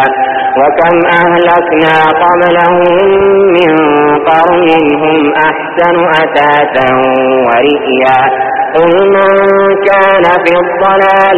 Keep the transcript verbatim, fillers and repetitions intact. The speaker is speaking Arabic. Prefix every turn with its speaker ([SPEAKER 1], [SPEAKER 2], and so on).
[SPEAKER 1] وكم أهلكنا قبلهم من قرن هم أحسن أثاثا ورئيا قل من كان في الضلال